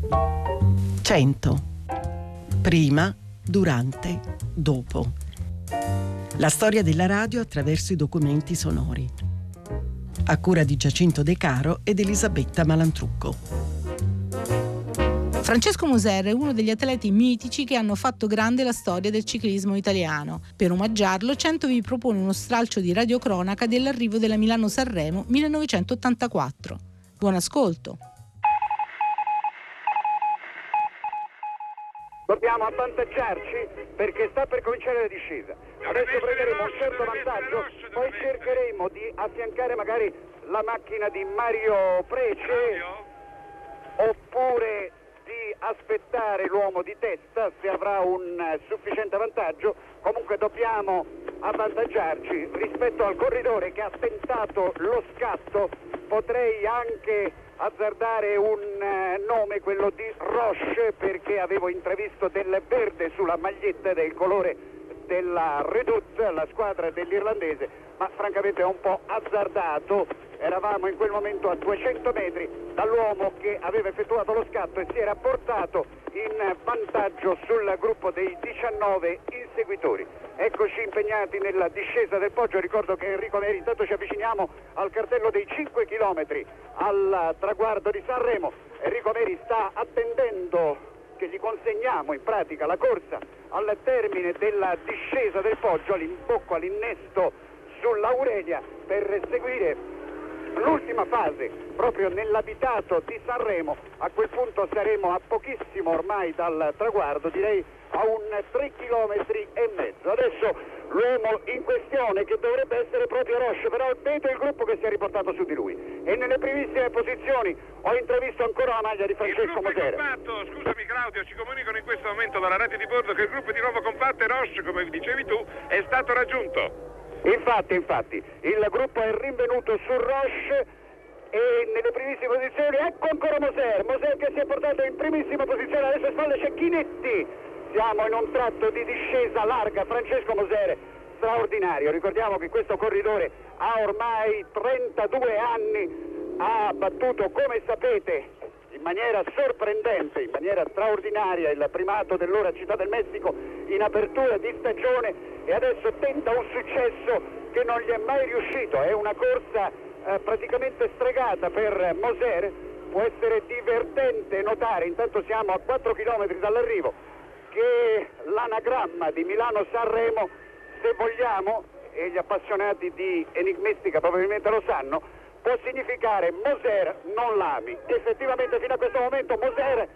100. Prima, durante, dopo. La storia della radio attraverso i documenti sonori. A cura di Giacinto De Caro ed Elisabetta Malantrucco. Francesco Moser è uno degli atleti mitici che hanno fatto grande la storia del ciclismo italiano. Per omaggiarlo, 100 vi propone uno stralcio di radiocronaca dell'arrivo della Milano-Sanremo 1984. Buon ascolto! Dobbiamo avvantaggiarci perché sta per cominciare la discesa. Adesso prenderemo un certo vantaggio, poi cercheremo di affiancare magari la macchina di Mario Prece oppure di aspettare l'uomo di testa se avrà un sufficiente vantaggio. Comunque dobbiamo avvantaggiarci rispetto al corridore che ha tentato lo scatto. Potrei anche azzardare un nome, quello di Roche, perché avevo intravisto del verde sulla maglietta del colore della Redoute, la squadra dell'irlandese, ma francamente è un po' azzardato. Eravamo in quel momento a 200 metri dall'uomo che aveva effettuato lo scatto e si era portato in vantaggio sul gruppo dei 19 inseguitori. Eccoci impegnati nella discesa del Poggio. Ricordo che Enrico Neri, intanto ci avviciniamo al cartello dei 5 chilometri al traguardo di Sanremo. Enrico Neri sta attendendo che gli consegniamo in pratica la corsa al termine della discesa del Poggio, all'imbocco, all'innesto sull'Aurelia, per seguire l'ultima fase proprio nell'abitato di Sanremo. A quel punto saremo a pochissimo ormai dal traguardo, direi a un 3 chilometri e mezzo. Adesso l'uomo in questione, che dovrebbe essere proprio Roche, però vedo il gruppo che si è riportato su di lui e nelle primissime posizioni ho intravisto ancora la maglia di Francesco Moser. Scusami Claudio, ci comunicano in questo momento dalla rete di bordo che il gruppo di nuovo compatto e Roche, come dicevi tu, è stato raggiunto. Infatti, il gruppo è rinvenuto su Roche e nelle primissime posizioni ecco ancora Moser che si è portato in primissima posizione. Adesso a spalle c'è Chinetti. Siamo in un tratto di discesa larga. Francesco Moser, straordinario. Ricordiamo che questo corridore ha ormai 32 anni, ha battuto, come sapete, in maniera sorprendente, in maniera straordinaria, il primato dell'ora Città del Messico in apertura di stagione e adesso tenta un successo che non gli è mai riuscito. È una corsa praticamente stregata per Moser. Può essere divertente notare, intanto siamo a 4 chilometri dall'arrivo, che l'anagramma di Milano-Sanremo, se vogliamo, e gli appassionati di enigmistica probabilmente lo sanno, può significare Moser non l'ami. Effettivamente fino a questo momento Moser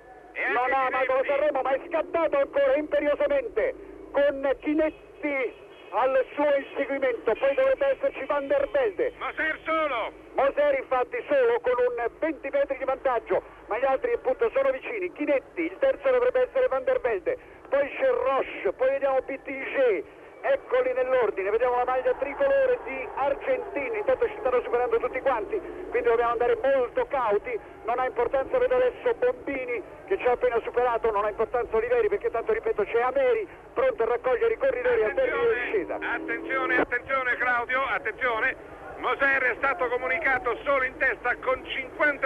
non ha amato lo Sanremo, ma è scattato ancora imperiosamente con Chinetti al suo inseguimento. Poi dovrebbe esserci Van der Velde. Moser solo! Moser infatti solo con un 20 metri di vantaggio, ma gli altri appunto sono vicini. Chinetti, il terzo dovrebbe essere Van der Velde, poi c'è Roche, poi vediamo BTG. Eccoli nell'ordine, vediamo la maglia tricolore di Argentini. Intanto ci stanno superando tutti quanti, quindi dobbiamo andare molto cauti. Non ha importanza vedo adesso Bombini che ci ha appena superato, non ha importanza Oliveri perché tanto ripeto c'è Ameri pronto a raccogliere i corridori al termine della discesa. Attenzione Claudio, attenzione. Moser è stato comunicato solo in testa con 50